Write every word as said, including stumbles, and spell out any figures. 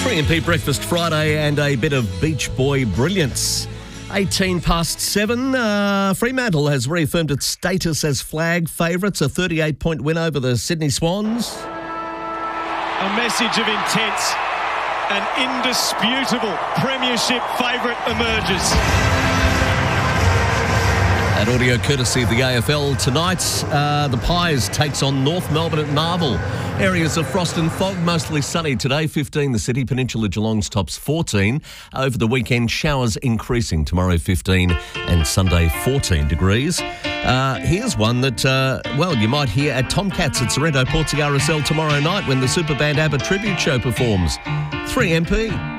three M P Breakfast Friday and a bit of Beach Boy brilliance. eighteen past seven, uh, Fremantle has reaffirmed its status as flag favourites, a thirty-eight point win over the Sydney Swans. A message of intent. An indisputable premiership favourite emerges. That audio courtesy of the A F L tonight. Uh, the Pies takes on North Melbourne at Marvel. Areas of frost and fog, mostly sunny today, fifteen. The City, Peninsula Geelong's tops fourteen. Over the weekend, showers increasing. Tomorrow fifteen and Sunday fourteen degrees. Uh, here's one that, uh, well, you might hear at Tomcats at Sorrento Portsea R S L tomorrow night when the Superband ABBA tribute show performs. three M P.